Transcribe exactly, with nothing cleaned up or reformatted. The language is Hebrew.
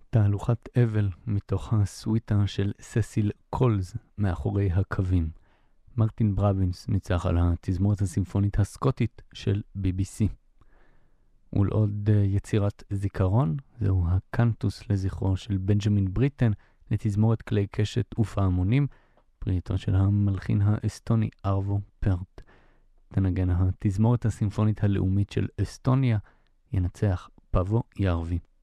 תהלוכת אבל מתוך הסוויטה של ססיל קולס מאחורי הקווים. מרטין ברבינס ניצח על התזמורת הסימפונית הסקוטית של בי בי סי. ולעוד יצירת זיכרון, זהו הקנטוס לזכרו של בנג'מין בריטן לתזמורת כלי קשת ופעמונים, פריעתו של המלחין האסטוני ארבו פרט. תנגן התזמורת הסימפונית הלאומית של אסטוניה, ינצח פאבו ירבי.